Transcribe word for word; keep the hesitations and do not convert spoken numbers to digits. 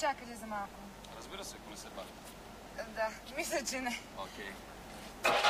изчака ли за малко? Разбира се, ако не се бавите. Да, мисля, че не. Окей.